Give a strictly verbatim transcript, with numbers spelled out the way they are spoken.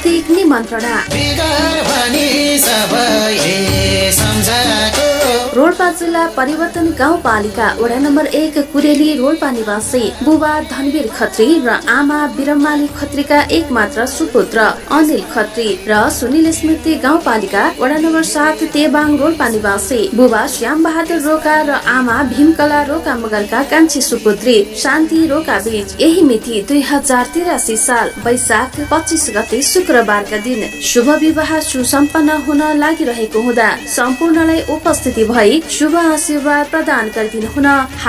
हार्दिक निमन्त्रणा। रोल्पा जिल्ला परिवर्तन गाउँपालिका वडा नम्बर एक कुरेली रोल्पा निवासी बुबा धनवीर खत्री र आमा बिरम्माली खत्रीका एक मात्र सुपुत्र अनिल खत्री र सुनिल स्मृति गाउँपालिका वडा नम्बर सात तेबाङ रोल्पा निवासी बुबा श्याम बहादुर रोका र आमा भीमकला रोका मगरका कान्छी सुपुत्री शान्ति रोका बीच यही मिति दुई हजार तिरासी साल वैशाख पच्चिस गते शुक्रबारका दिन शुभ विवाह सुसम्पन्न हुन लागिरहेको हुँदा सम्पूर्णलाई उपस्थिति भई शुभ आशीर्वाद प्रदान गरिदिनु हुन